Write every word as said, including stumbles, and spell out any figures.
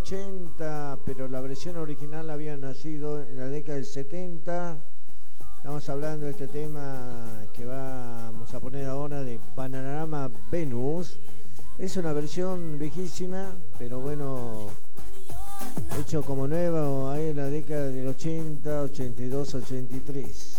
ochenta, pero la versión original había nacido en la década del setenta. Estamos hablando de este tema que vamos a poner ahora de Panorama Venus. Es una versión viejísima, pero bueno, hecho como nueva ahí en la década del ochenta, ochenta y dos, ochenta y tres.